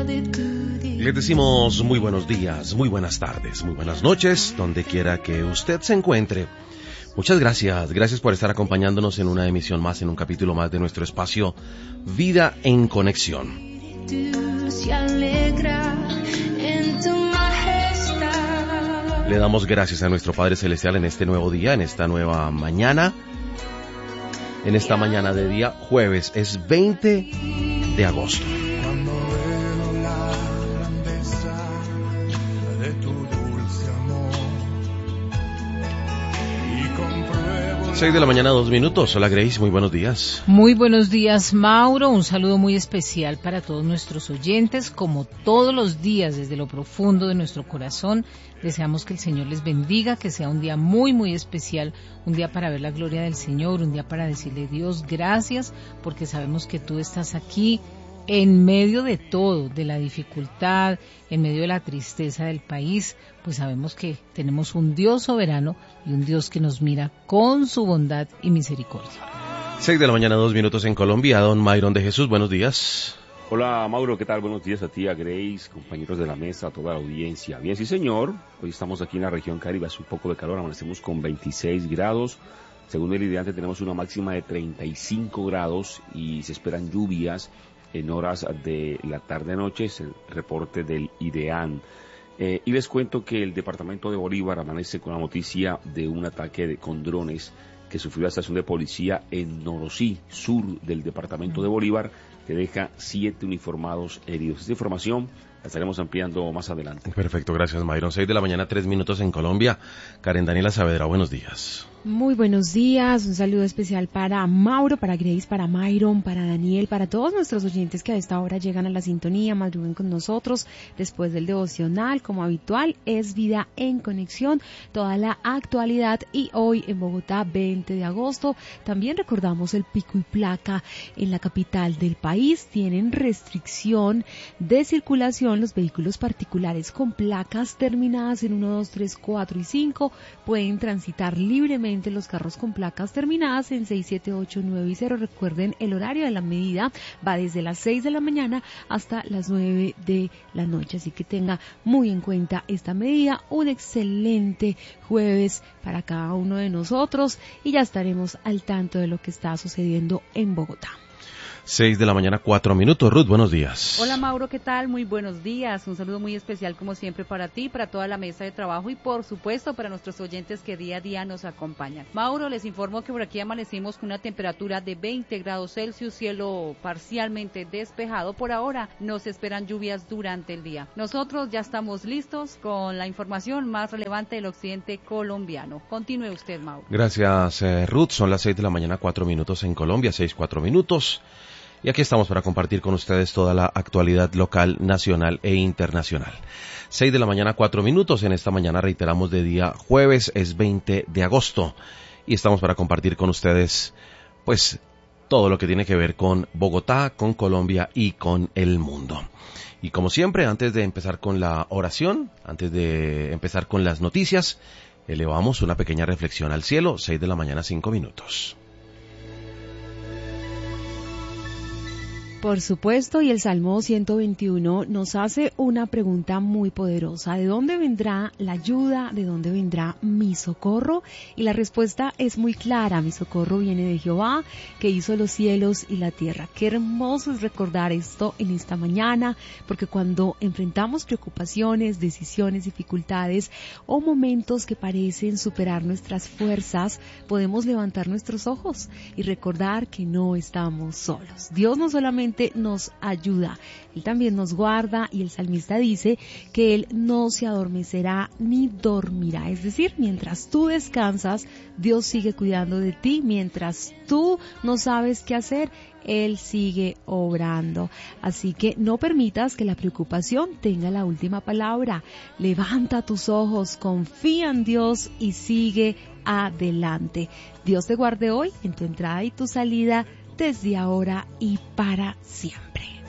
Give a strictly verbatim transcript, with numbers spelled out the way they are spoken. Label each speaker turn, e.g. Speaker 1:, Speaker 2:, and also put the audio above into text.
Speaker 1: Les decimos muy buenos días, muy buenas tardes, muy buenas noches, donde quiera que usted se encuentre. Muchas gracias, gracias por estar acompañándonos en una emisión más, en un capítulo más de nuestro espacio Vida en Conexión. Le damos gracias a nuestro Padre Celestial en este nuevo día, en esta nueva mañana, en esta mañana de día jueves, es veinte de agosto. seis de la mañana, dos minutos. Hola Grace, muy buenos días.
Speaker 2: Muy buenos días, Mauro. Un saludo muy especial para todos nuestros oyentes. Como todos los días, desde lo profundo de nuestro corazón, deseamos que el Señor les bendiga, que sea un día muy, muy especial, un día para ver la gloria del Señor, un día para decirle Dios gracias, porque sabemos que tú estás aquí en medio de todo, de la dificultad, en medio de la tristeza del país, pues sabemos que tenemos un Dios soberano y un Dios que nos mira con su bondad y misericordia.
Speaker 1: seis de la mañana, dos minutos en Colombia. Don Myron de Jesús, buenos días.
Speaker 3: Hola Mauro, ¿qué tal? Buenos días a ti, a Grace, compañeros de la mesa, a toda la audiencia. Bien, sí señor, hoy estamos aquí en la región Caribe, hace un poco de calor, amanecemos con veintiséis grados. Según el IDEAN tenemos una máxima de treinta y cinco grados y se esperan lluvias en horas de la tarde-noche, es el reporte del IDEAN. Eh, y les cuento que el departamento de Bolívar amanece con la noticia de un ataque de, con drones que sufrió la estación de policía en Norosí, sur del departamento de Bolívar, que deja siete uniformados heridos. Esta información la estaremos ampliando más adelante.
Speaker 1: Perfecto, gracias Myron. seis de la mañana, tres minutos en Colombia. Karen Daniela Saavedra, buenos días.
Speaker 4: Muy buenos días, un saludo especial para Mauro, para Grace, para Myron, para Daniel, para todos nuestros oyentes que a esta hora llegan a la sintonía, madrugan con nosotros después del devocional, como habitual, es Vida en Conexión, toda la actualidad y hoy en Bogotá, veinte de agosto, también recordamos el pico y placa en la capital del país, tienen restricción de circulación los vehículos particulares con placas terminadas en uno, dos, tres, cuatro y cinco, pueden transitar libremente los carros con placas terminadas en seis, siete, ocho, nueve y cero. Recuerden, el horario de la medida va desde las seis de la mañana hasta las nueve de la noche, así que tenga muy en cuenta esta medida. Un excelente jueves para cada uno de nosotros y ya estaremos al tanto de lo que está sucediendo en Bogotá.
Speaker 1: seis de la mañana, cuatro minutos. Ruth, buenos días.
Speaker 5: Hola Mauro, ¿qué tal? Muy buenos días. Un saludo muy especial como siempre para ti, para toda la mesa de trabajo y por supuesto para nuestros oyentes que día a día nos acompañan. Mauro, les informo que por aquí amanecimos con una temperatura de veinte grados Celsius, cielo parcialmente despejado. Por ahora nos esperan lluvias durante el día. Nosotros ya estamos listos con la información más relevante del occidente colombiano. Continúe usted, Mauro.
Speaker 1: Gracias, eh, Ruth. Son las seis de la mañana, cuatro minutos en Colombia, seis, cuatro minutos. Y aquí estamos para compartir con ustedes toda la actualidad local, nacional e internacional. seis de la mañana, cuatro minutos. En esta mañana reiteramos de día jueves, es veinte de agosto. Y estamos para compartir con ustedes, pues, todo lo que tiene que ver con Bogotá, con Colombia y con el mundo. Y como siempre, antes de empezar con la oración, antes de empezar con las noticias, elevamos una pequeña reflexión al cielo. seis de la mañana, cinco minutos.
Speaker 4: Por supuesto, y el Salmo ciento veintiuno nos hace una pregunta muy poderosa. ¿De dónde vendrá la ayuda? ¿De dónde vendrá mi socorro? Y la respuesta es muy clara. Mi socorro viene de Jehová, que hizo los cielos y la tierra. Qué hermoso es recordar esto en esta mañana, porque cuando enfrentamos preocupaciones, decisiones, dificultades o momentos que parecen superar nuestras fuerzas, podemos levantar nuestros ojos y recordar que no estamos solos. Dios no solamente nos ayuda, Él también nos guarda, y el salmista dice que Él no se adormecerá ni dormirá, es decir, mientras tú descansas, Dios sigue cuidando de ti, mientras tú no sabes qué hacer, Él sigue obrando. Así que no permitas que la preocupación tenga la última palabra. Levanta tus ojos, confía en Dios y sigue adelante. Dios te guarde hoy en tu entrada y tu salida, desde ahora y para siempre.